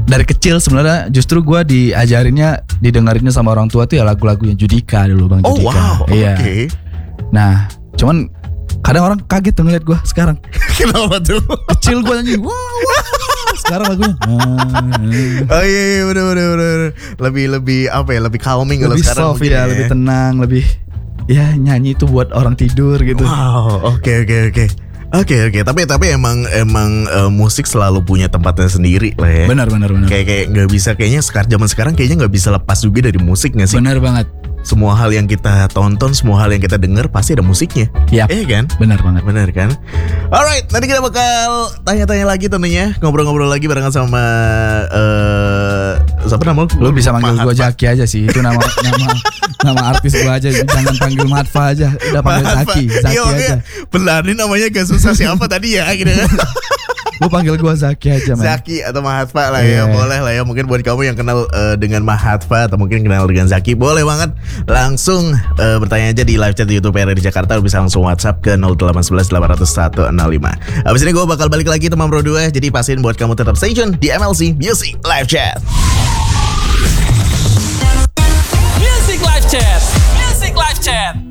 dari kecil sebenarnya justru gue didengerinnya sama orang tua tuh ya lagu-lagunya Judika dulu, Bang Judika. Oh wow, Iya. oke. Nah, cuman kadang orang kaget tuh ngeliat gue sekarang. Kenapa tuh? Kecil gue nyanyi, wah. Sekarang lagunya. Oh iya bener. Lebih apa ya? Lebih calming kalau Lebih sekarang. soft ya, lebih tenang, lebih ya nyanyi itu buat orang tidur gitu. Wow, oke. Tapi emang musik selalu punya tempatnya sendiri lah ya. Benar. Kayak nggak bisa, kayaknya zaman sekarang kayaknya nggak bisa lepas juga dari musik nggak sih? Benar banget. Semua hal yang kita tonton, semua hal yang kita dengar pasti ada musiknya. Yap. Kan? Benar banget. Benar kan? Alright, nanti kita bakal tanya-tanya lagi tentunya, ngobrol-ngobrol lagi barengan sama siapa nama Lu bisa manggil gue Zaki aja sih. Itu nama artis gue aja. Jangan panggil Mahatfa aja. Udah panggil Zaki aja. Benar, ini namanya gak susah siapa tadi ya gitu. Lu panggil gue Zaki aja, man. Zaki atau Mahatfa lah ya, boleh lah ya. Mungkin buat kamu yang kenal dengan Mahatfa atau mungkin kenal dengan Zaki, boleh banget langsung bertanya aja di live chat di YouTube RRI Jakarta. Lu bisa langsung WhatsApp ke 0811 800 165. Abis ini gue bakal balik lagi teman Bro 2. Jadi pastiin buat kamu tetap stay tune di MLC Music Live Chat. Music Live Chat.